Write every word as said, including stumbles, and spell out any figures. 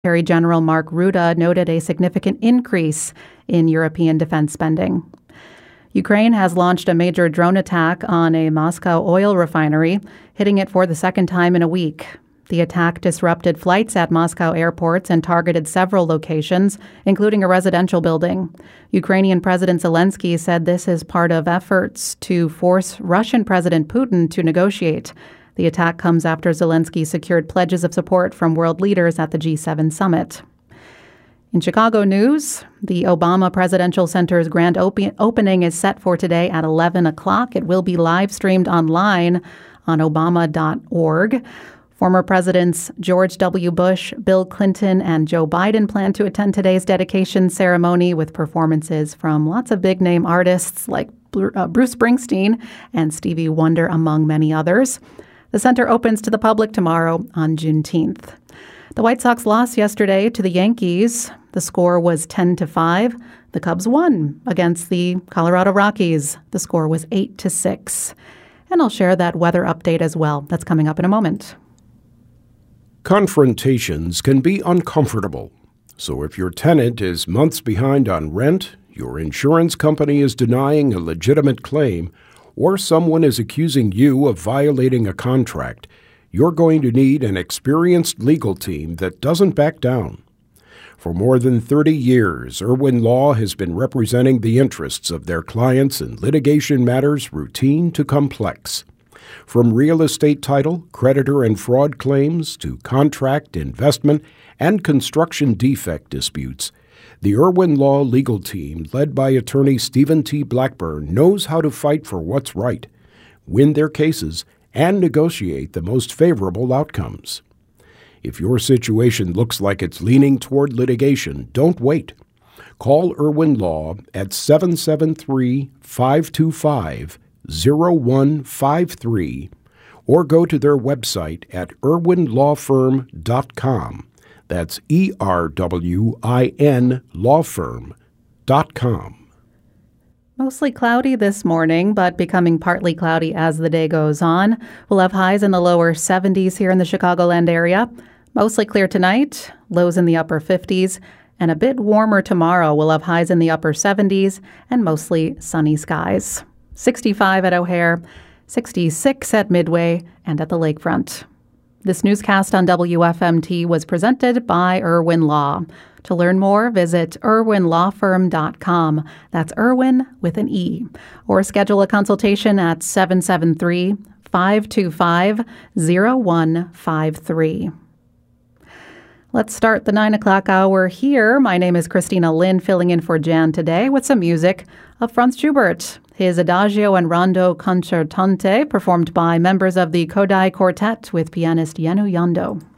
Secretary General Mark Rutte noted a significant increase in European defense spending. Ukraine has launched a major drone attack on a Moscow oil refinery, hitting it for the second time in a week. The attack disrupted flights at Moscow airports and targeted several locations, including a residential building. Ukrainian President Zelensky said this is part of efforts to force Russian President Putin to negotiate. The attack comes after Zelensky secured pledges of support from world leaders at the G seven summit. In Chicago news, the Obama Presidential Center's grand op- opening is set for today at eleven o'clock. It will be live streamed online on obama dot org. Former Presidents George W. Bush, Bill Clinton, and Joe Biden plan to attend today's dedication ceremony with performances from lots of big-name artists like Bruce Springsteen and Stevie Wonder, among many others. The center opens to the public tomorrow on Juneteenth. The White Sox lost yesterday to the Yankees. The score was ten to five. The Cubs won against the Colorado Rockies. The score was eight to six. And I'll share that weather update as well. That's coming up in a moment. Confrontations can be uncomfortable. So if your tenant is months behind on rent, your insurance company is denying a legitimate claim, or someone is accusing you of violating a contract, you're going to need an experienced legal team that doesn't back down. For more than thirty years, Irwin Law has been representing the interests of their clients in litigation matters routine to complex. From real estate title, creditor and fraud claims to contract, investment, and construction defect disputes, the Irwin Law legal team, led by attorney Stephen T. Blackburn, knows how to fight for what's right, win their cases, and negotiate the most favorable outcomes. If your situation looks like it's leaning toward litigation, don't wait. Call Irwin Law at seven seven three, five two five, zero one five three or go to their website at irwin law firm dot com. That's E R W I N law firm dot com. Mostly cloudy this morning, but becoming partly cloudy as the day goes on. We'll have highs in the lower seventies here in the Chicagoland area. Mostly clear tonight, lows in the upper fifties, and a bit warmer tomorrow. We'll have highs in the upper seventies and mostly sunny skies. sixty-five at O'Hare, sixty-six at Midway, and at the lakefront. This newscast on W F M T was presented by Irwin Law. To learn more, visit irwin law firm dot com. That's Irwin with an E. Or schedule a consultation at seven seven three, five two five, zero one five three. Let's start the nine o'clock hour here. My name is Christina Lynn, filling in for Jan today with some music of Franz Schubert. His Adagio and Rondo Concertante, performed by members of the Kodai Quartet with pianist Yenu Yando.